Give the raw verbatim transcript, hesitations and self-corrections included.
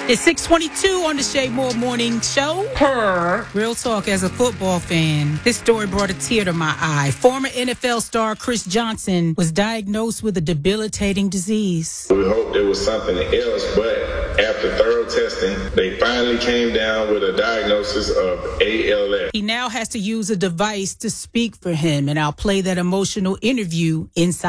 It's six twenty-two on the Shay Moore Morning Show. Her. Real talk, as a football fan, this story brought a tear to my eye. Former N F L star Chris Johnson was diagnosed with a debilitating disease. We hoped it was something else, but after thorough testing, they finally came down with a diagnosis of A L S. He now has to use a device to speak for him, and I'll play that emotional interview inside.